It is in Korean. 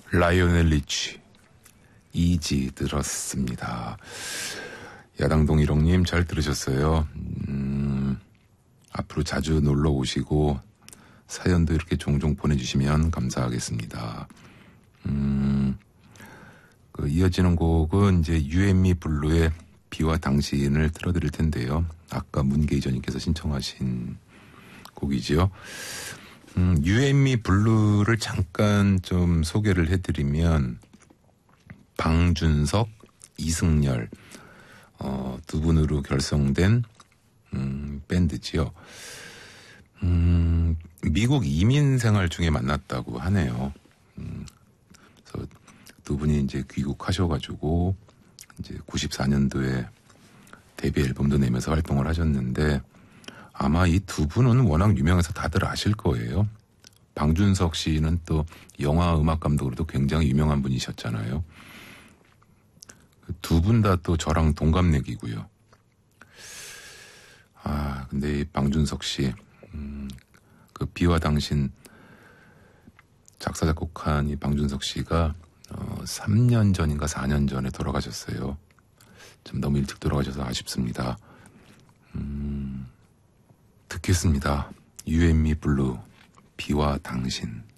라이오넬 리치 이지 들었습니다. 야당동 1홍님 잘 들으셨어요. 앞으로 자주 놀러 오시고 사연도 이렇게 종종 보내주시면 감사하겠습니다. 이어지는 곡은 이제 유앤미 블루의 비와 당신을 틀어드릴 텐데요. 아까 문계희전님께서 신청하신 곡이죠. 유앤미 블루를 잠깐 좀 소개를 해드리면 방준석, 이승열 두 분으로 결성된 밴드지요. 미국 이민 생활 중에 만났다고 하네요. 그래서 두 분이 이제 귀국하셔가지고 이제 94년도에 데뷔 앨범도 내면서 활동을 하셨는데 아마 이 두 분은 워낙 유명해서 다들 아실 거예요. 방준석 씨는 또 영화 음악 감독으로도 굉장히 유명한 분이셨잖아요. 두 분 다 또 저랑 동갑내기고요. 근데 이 방준석 씨, 그 비와 당신 작사 작곡한 이 방준석 씨가 3년 전인가 4년 전에 돌아가셨어요. 좀 너무 일찍 돌아가셔서 아쉽습니다. 듣겠습니다. 유앤미 블루, 비와 당신.